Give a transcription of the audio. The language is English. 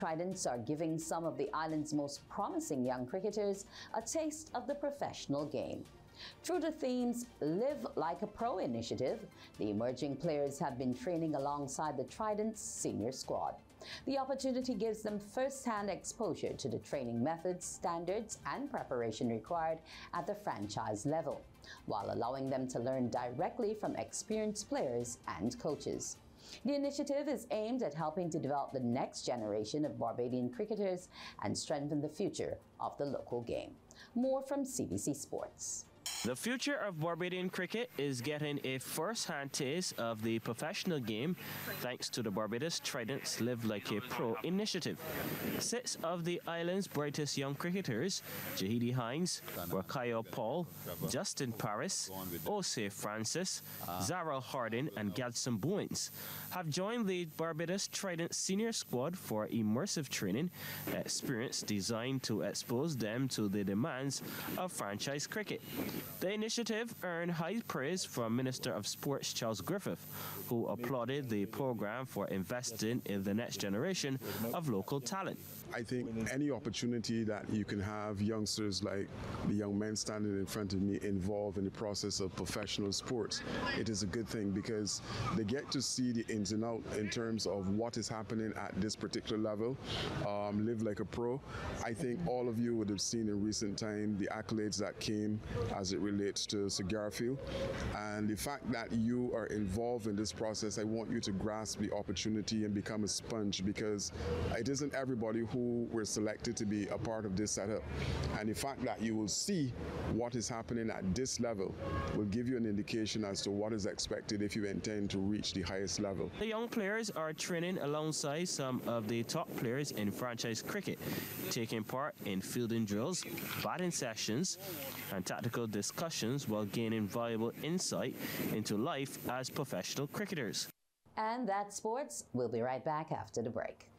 Tridents are giving some of the island's most promising young cricketers a taste of the professional game. Through the theme's Live Like a Pro initiative, the emerging players have been training alongside the Tridents senior squad. The opportunity gives them first-hand exposure to the training methods, standards, and preparation required at the franchise level, while allowing them to learn directly from experienced players and coaches. The initiative is aimed at helping to develop the next generation of Barbadian cricketers and strengthen the future of the local game. More from CBC Sports. The future of Barbadian cricket is getting a first-hand taste of the professional game thanks to the Barbados Tridents Live Like a Pro initiative. 6 of the island's brightest young cricketers, Jahidi Hines, Wakayo Paul, Justin Paris, Osei Francis, Zara Hardin and Gadson Bowens, have joined the Barbados Tridents senior squad for immersive training experience designed to expose them to the demands of franchise cricket. The initiative earned high praise from Minister of Sports Charles Griffith, who applauded the program for investing in the next generation of local talent. I think any opportunity that you can have youngsters like the young men standing in front of me involved in the process of professional sports, it is a good thing because they get to see the ins and outs in terms of what is happening at this particular level. Live Like a Pro. I think all of you would have seen in recent time the accolades that came as it relates to Sir Garfield, and the fact that you are involved in this process, I want you to grasp the opportunity and become a sponge, because it isn't everybody who were selected to be a part of this setup, and the fact that you will see what is happening at this level will give you an indication as to what is expected if you intend to reach the highest level. The young players are training alongside some of the top players in franchise cricket, taking part in fielding drills, batting sessions and tactical discussions while gaining valuable insight into life as professional cricketers. And that's sports. We'll be right back after the break.